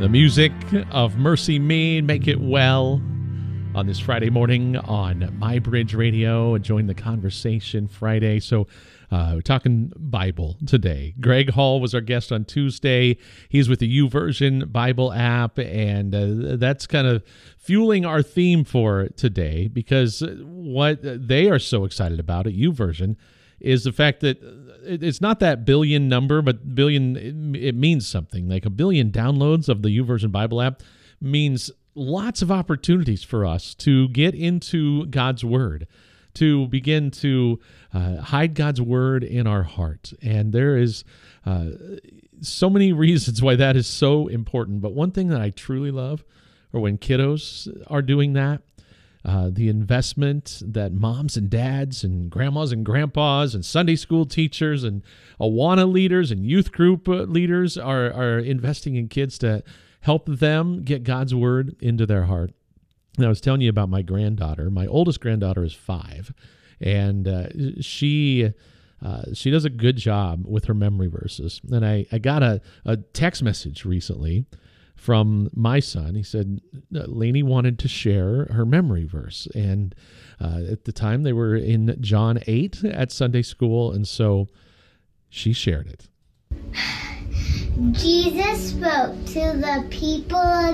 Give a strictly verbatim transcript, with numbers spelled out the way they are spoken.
The music of Mercy Me, Make It Well, on this Friday morning on My Bridge Radio. Join the conversation Friday. So uh, we're talking Bible today. Greg Hall was our guest on Tuesday. He's with the YouVersion Bible app, and uh, that's kind of fueling our theme for today, because what they are so excited about at YouVersion is the fact that it's not that billion number, but billion, it, it means something. Like a billion downloads of the YouVersion Bible app means lots of opportunities for us to get into God's Word, to begin to uh, hide God's Word in our heart. And there is uh, so many reasons why that is so important. But one thing that I truly love, or when kiddos are doing that, Uh, the investment that moms and dads and grandmas and grandpas and Sunday school teachers and Awana leaders and youth group uh, leaders are, are investing in kids to help them get God's Word into their heart. And I was telling you about my granddaughter. My oldest granddaughter is five, and uh, she uh, she does a good job with her memory verses. And I, I got a, a text message recently from my son. He said Lainey wanted to share her memory verse. And uh, at the time they were in John eight at Sunday school. And so she shared it. Jesus spoke to the people